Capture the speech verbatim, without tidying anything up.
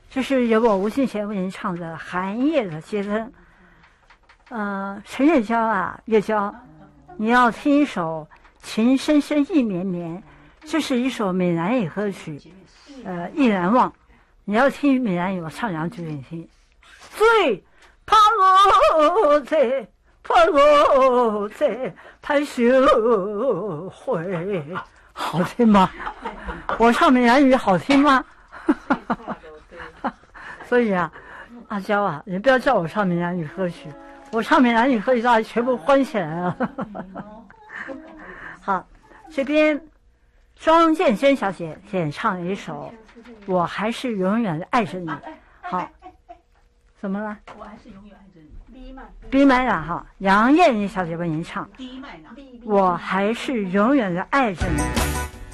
这是由我吴信贤为您唱的《寒夜的街灯》。呃，陈月娇啊，月娇，你要听一首《情深深意绵绵》，这是一首闽南语歌曲，呃，意难忘。你要听闽南语，我唱两句给你听。水怕我在，怕我在，拍手会，好听吗？我唱闽南语好听吗？所以啊，阿娇啊，你不要叫我唱闽南语歌曲，我唱闽南语歌曲大家全部欢起来了。好，这边庄建轩小姐演唱了一首《我还是永远的爱着你》。好，怎么了？ 我还是永远爱着你。B 麦 B 麦了哈，杨艳妮小姐为您唱《 D 麦呢？ 我还是永远的爱着你》。